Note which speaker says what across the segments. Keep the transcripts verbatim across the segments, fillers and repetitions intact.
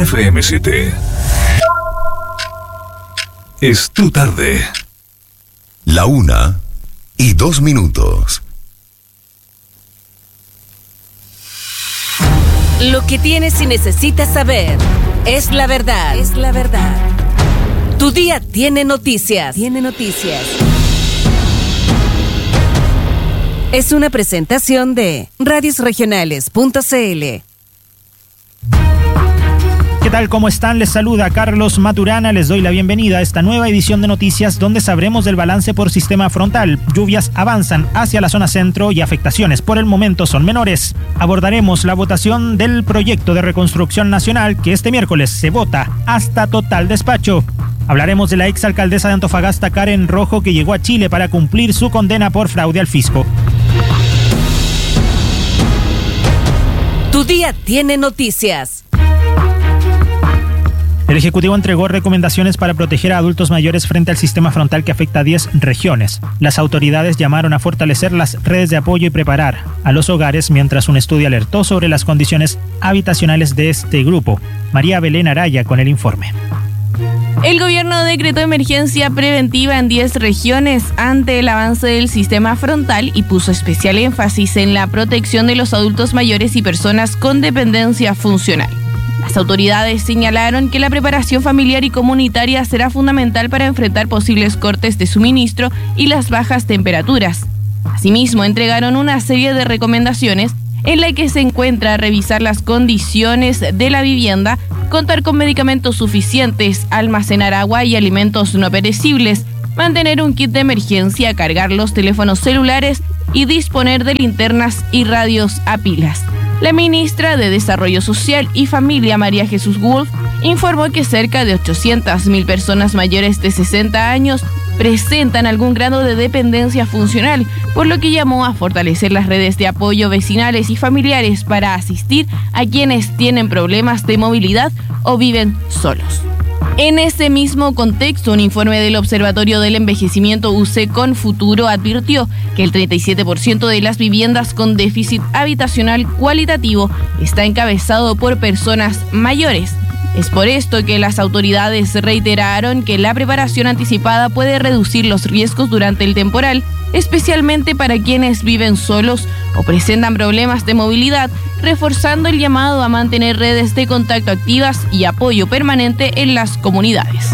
Speaker 1: F M siete. Es tu tarde.
Speaker 2: La una y dos minutos.
Speaker 3: Lo que tienes y necesitas saber es la verdad. Es la verdad. Tu día tiene noticias. Tiene noticias. Es una presentación de radios regionales punto c l.
Speaker 4: ¿Qué tal? ¿Cómo están? Les saluda Carlos Maturana. Les doy la bienvenida a esta nueva edición de noticias donde sabremos del balance por sistema frontal. Lluvias avanzan hacia la zona centro y afectaciones por el momento son menores. Abordaremos la votación del proyecto de reconstrucción nacional que este miércoles se vota hasta total despacho. Hablaremos de la exalcaldesa de Antofagasta, Karen Rojo, que llegó a Chile para cumplir su condena por fraude al fisco.
Speaker 3: Tu día tiene noticias.
Speaker 4: El Ejecutivo entregó recomendaciones para proteger a adultos mayores frente al sistema frontal que afecta a diez regiones. Las autoridades llamaron a fortalecer las redes de apoyo y preparar a los hogares, mientras un estudio alertó sobre las condiciones habitacionales de este grupo. María Belén Araya con el informe.
Speaker 5: El gobierno decretó emergencia preventiva en diez regiones ante el avance del sistema frontal y puso especial énfasis en la protección de los adultos mayores y personas con dependencia funcional. Las autoridades señalaron que la preparación familiar y comunitaria será fundamental para enfrentar posibles cortes de suministro y las bajas temperaturas. Asimismo, entregaron una serie de recomendaciones en la que se encuentra revisar las condiciones de la vivienda, contar con medicamentos suficientes, almacenar agua y alimentos no perecibles, mantener un kit de emergencia, cargar los teléfonos celulares y disponer de linternas y radios a pilas. La ministra de Desarrollo Social y Familia, María Jesús Wolf, informó que cerca de ochocientas mil personas mayores de sesenta años presentan algún grado de dependencia funcional, por lo que llamó a fortalecer las redes de apoyo vecinales y familiares para asistir a quienes tienen problemas de movilidad o viven solos. En ese mismo contexto, un informe del Observatorio del Envejecimiento U C con Futuro advirtió que el treinta y siete por ciento de las viviendas con déficit habitacional cualitativo está encabezado por personas mayores. Es por esto que las autoridades reiteraron que la preparación anticipada puede reducir los riesgos durante el temporal, especialmente para quienes viven solos o presentan problemas de movilidad, reforzando el llamado a mantener redes de contacto activas y apoyo permanente en las comunidades.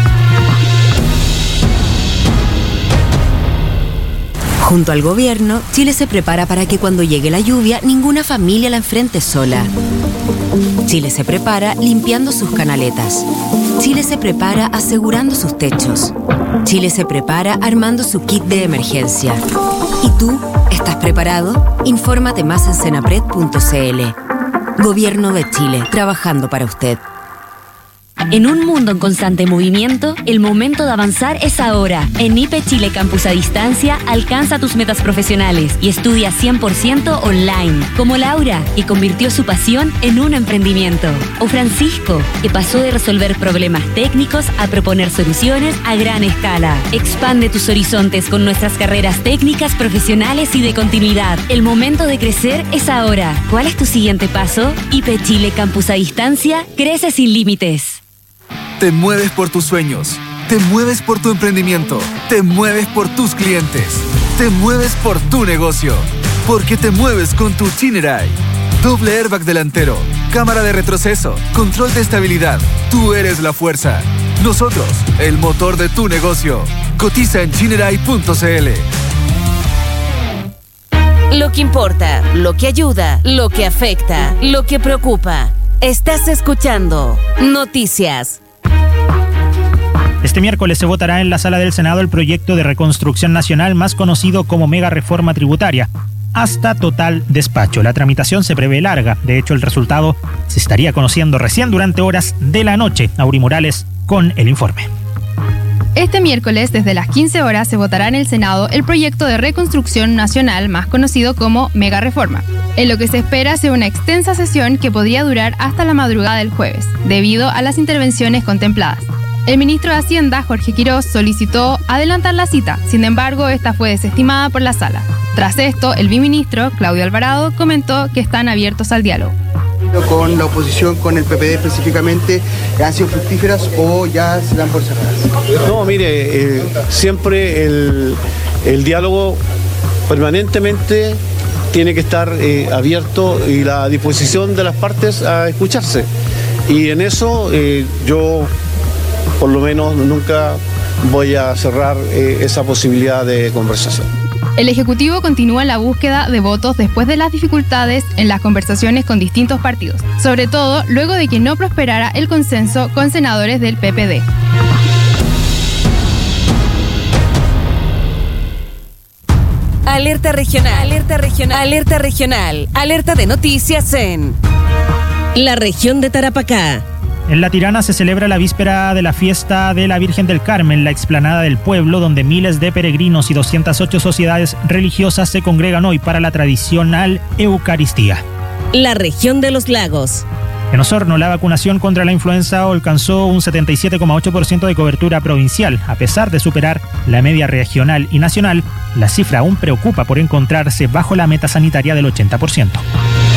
Speaker 6: Junto al gobierno, Chile se prepara para que cuando llegue la lluvia, ninguna familia la enfrente sola. Chile se prepara limpiando sus canaletas. Chile se prepara asegurando sus techos. Chile se prepara armando su kit de emergencia. ¿Y tú? ¿Estás preparado? Infórmate más en senapred punto c l. Gobierno de Chile, trabajando para usted.
Speaker 7: En un mundo en constante movimiento, el momento de avanzar es ahora. En I P Chile Campus a Distancia, alcanza tus metas profesionales y estudia cien por ciento online. Como Laura, que convirtió su pasión en un emprendimiento. O Francisco, que pasó de resolver problemas técnicos a proponer soluciones a gran escala. Expande tus horizontes con nuestras carreras técnicas, profesionales y de continuidad. El momento de crecer es ahora. ¿Cuál es tu siguiente paso? I P Chile Campus a Distancia, crece sin límites.
Speaker 8: Te mueves por tus sueños, te mueves por tu emprendimiento, te mueves por tus clientes, te mueves por tu negocio, porque te mueves con tu Chinerai. Doble airbag delantero, cámara de retroceso, control de estabilidad. Tú eres la fuerza. Nosotros, el motor de tu negocio. Cotiza en chinerai punto c l.
Speaker 3: Lo que importa, lo que ayuda, lo que afecta, lo que preocupa. Estás escuchando Noticias.
Speaker 4: Este miércoles se votará en la Sala del Senado el proyecto de reconstrucción nacional, más conocido como mega reforma tributaria, hasta total despacho. La tramitación se prevé larga. De hecho, el resultado se estaría conociendo recién durante horas de la noche. Auri Morales con el informe.
Speaker 9: Este miércoles, desde las quince horas, se votará en el Senado el proyecto de reconstrucción nacional, más conocido como mega reforma, en lo que se espera sea una extensa sesión que podría durar hasta la madrugada del jueves, debido a las intervenciones contempladas. El ministro de Hacienda, Jorge Quirós, solicitó adelantar la cita, sin embargo, esta fue desestimada por la sala. Tras esto, el biministro, Claudio Alvarado, comentó que están abiertos al diálogo.
Speaker 10: Con la oposición, con el P P D específicamente, ¿han sido fructíferas o ya se dan por cerradas?
Speaker 11: No, mire, eh, siempre el, el diálogo permanentemente tiene que estar eh, abierto y la disposición de las partes a escucharse. Y en eso eh, yo, por lo menos, nunca voy a cerrar eh, esa posibilidad de conversación.
Speaker 9: El Ejecutivo continúa la búsqueda de votos después de las dificultades en las conversaciones con distintos partidos, sobre todo luego de que no prosperara el consenso con senadores del P P D.
Speaker 3: Alerta regional, alerta regional, alerta regional, alerta de noticias en la región de Tarapacá.
Speaker 4: En La Tirana se celebra la víspera de la fiesta de la Virgen del Carmen, la explanada del pueblo, donde miles de peregrinos y doscientas ocho sociedades religiosas se congregan hoy para la tradicional Eucaristía.
Speaker 3: La región de los lagos.
Speaker 4: En Osorno, la vacunación contra la influenza alcanzó un setenta y siete coma ocho por ciento de cobertura provincial. A pesar de superar la media regional y nacional, la cifra aún preocupa por encontrarse bajo la meta sanitaria del ochenta por ciento.